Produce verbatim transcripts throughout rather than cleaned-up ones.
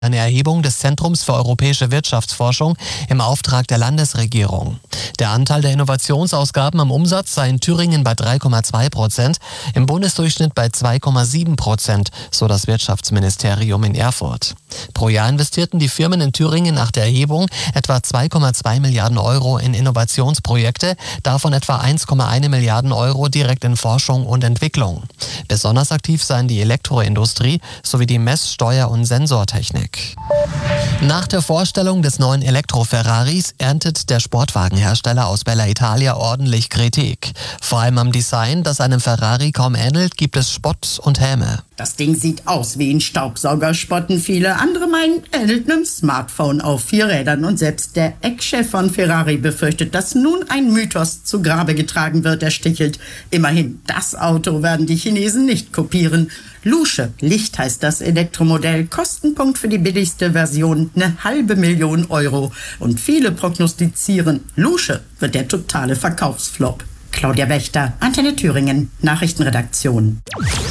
Eine Erhebung des Zentrums für europäische Wirtschaftsforschung im Auftrag der Landesregierung. Der Anteil der Innovationsausgaben am Umsatz sei in Thüringen bei drei Komma zwei Prozent, im Bundesdurchschnitt bei zwei Komma sieben Prozent, so das Wirtschaftsministerium in Erfurt. Pro Jahr investierten die Firmen in Thüringen nach der Erhebung etwa zwei Komma zwei Milliarden Euro in Innovationsprojekte, davon etwa eins Komma eins Milliarden Euro direkt in Forschung und Entwicklung. Besonders aktiv seien die Elektroindustrie sowie die Mess-, Steuer- und Sensortechnik. Nach der Vorstellung des neuen Elektro-Ferraris erntet der Sportwagenhersteller aus Bella Italia ordentlich Kritik. Vor allem am Design, das einem Ferrari kaum ähnelt, gibt es Spott und Häme. Das Ding sieht aus wie ein Staubsauger, spotten viele. Andere meinen, ähnelt einem Smartphone auf vier Rädern. Und selbst der Eckchef von Ferrari befürchtet, dass nun ein Mythos zu Grabe getragen wird. Er stichelt. Immerhin, das Auto werden die Chinesen nicht kopieren. Lusche, Licht heißt das Elektromodell. Kostenpunkt für die billigste Version eine halbe Million Euro. Und viele prognostizieren, Lusche wird der totale Verkaufsflop. Claudia Wächter, Antenne Thüringen, Nachrichtenredaktion.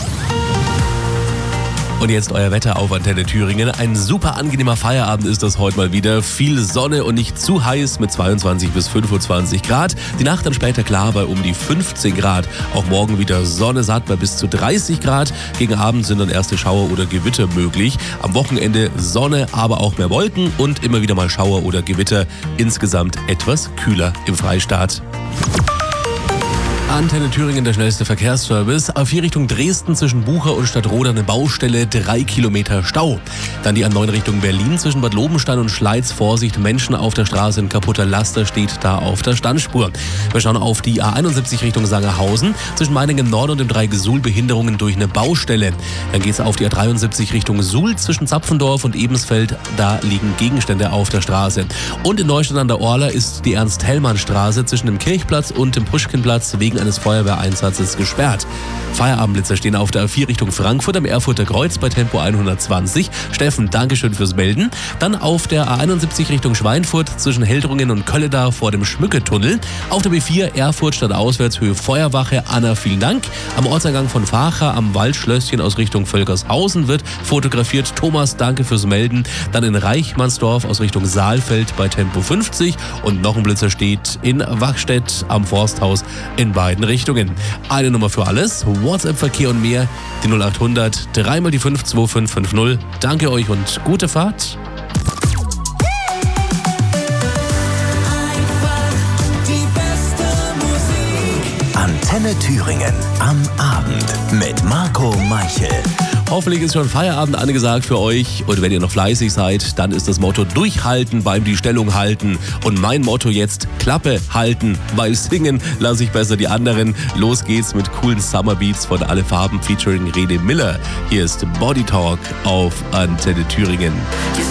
Und jetzt euer Wetter auf Antenne Thüringen. Ein super angenehmer Feierabend ist das heute mal wieder. Viel Sonne und nicht zu heiß mit zweiundzwanzig bis fünfundzwanzig Grad. Die Nacht dann später klar bei um die fünfzehn Grad. Auch morgen wieder Sonne satt bei bis zu dreißig Grad. Gegen Abend sind dann erste Schauer oder Gewitter möglich. Am Wochenende Sonne, aber auch mehr Wolken und immer wieder mal Schauer oder Gewitter. Insgesamt etwas kühler im Freistaat. Antenne Thüringen, der schnellste Verkehrsservice. A vier Richtung Dresden zwischen Bucher und Stadtroda eine Baustelle, drei Kilometer Stau. Dann die A neun Richtung Berlin zwischen Bad Lobenstein und Schleiz. Vorsicht, Menschen auf der Straße, ein kaputter Laster steht da auf der Standspur. Wir schauen auf die A einundsiebzig Richtung Sangerhausen. Zwischen Meiningen Nord und dem Dreieck Suhl Behinderungen durch eine Baustelle. Dann geht es auf die A dreiundsiebzig Richtung Suhl zwischen Zapfendorf und Ebensfeld. Da liegen Gegenstände auf der Straße. Und in Neustadt an der Orla ist die Ernst-Hellmann-Straße zwischen dem Kirchplatz und dem Puschkinplatz wegen eines Feuerwehreinsatzes gesperrt. Feierabendblitzer stehen auf der A vier Richtung Frankfurt am Erfurter Kreuz bei Tempo hundertzwanzig. Steffen, Dankeschön fürs Melden. Dann auf der A einundsiebzig Richtung Schweinfurt zwischen Heldrungen und Kölledar vor dem Schmücketunnel. Auf der B vier Erfurt statt Auswärtshöhe Feuerwache. Anna, vielen Dank. Am Ortseingang von Vacha am Waldschlösschen aus Richtung Völkershausen wird fotografiert. Thomas, danke fürs Melden. Dann in Reichmannsdorf aus Richtung Saalfeld bei Tempo fünfzig. Und noch ein Blitzer steht in Wachstedt am Forsthaus in beiden Richtungen. Eine Nummer für alles. WhatsApp-Verkehr und mehr. Die null acht hundert, dreimal die fünf zwei fünf fünf null. Danke euch und gute Fahrt. Antenne Thüringen am Abend mit Marco Meichel. Hoffentlich ist schon Feierabend angesagt für euch. Und wenn ihr noch fleißig seid, dann ist das Motto durchhalten beim die Stellung halten. Und mein Motto jetzt Klappe halten. Weil singen lasse ich besser die anderen. Los geht's mit coolen Summerbeats von Alle Farben featuring Rede Miller. Hier ist Body Talk auf Antenne Thüringen.